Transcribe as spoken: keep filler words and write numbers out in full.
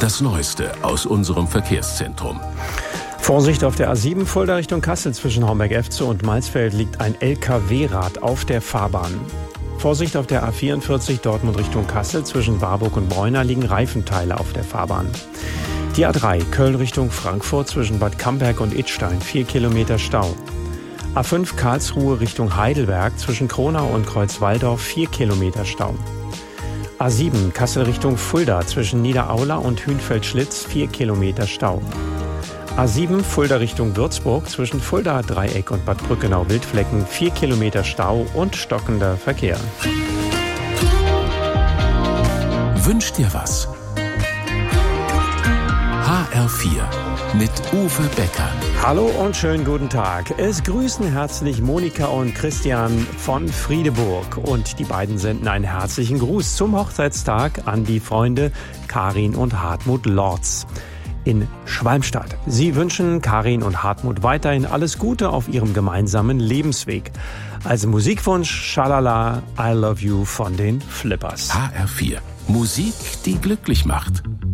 Das Neueste aus unserem Verkehrszentrum. Vorsicht auf der A sieben Fulda Richtung Kassel zwischen Homberg-Efze und Maisfeld liegt ein L K W-Rad auf der Fahrbahn. Vorsicht auf der A vierundvierzig Dortmund Richtung Kassel zwischen Warburg und Bräuner liegen Reifenteile auf der Fahrbahn. Die A drei Köln Richtung Frankfurt zwischen Bad Camberg und Idstein vier Kilometer Stau. A fünf Karlsruhe Richtung Heidelberg zwischen Kronau und Kreuzwaldorf vier Kilometer Stau. A sieben Kassel Richtung Fulda zwischen Niederaula und Hünfeld-Schlitz vier Kilometer Stau. A sieben Fulda Richtung Würzburg zwischen Fulda Dreieck und Bad Brückenau-Wildflecken vier Kilometer Stau und stockender Verkehr. Wünsch dir was? H R vier mit Uwe Becker. Hallo und schönen guten Tag. Es grüßen herzlich Monika und Christian von Friedeburg. Und die beiden senden einen herzlichen Gruß zum Hochzeitstag an die Freunde Karin und Hartmut Lorz in Schwalmstadt. Sie wünschen Karin und Hartmut weiterhin alles Gute auf ihrem gemeinsamen Lebensweg. Als Musikwunsch Schalala, I Love You von den Flippers. H R vier. Musik, die glücklich macht.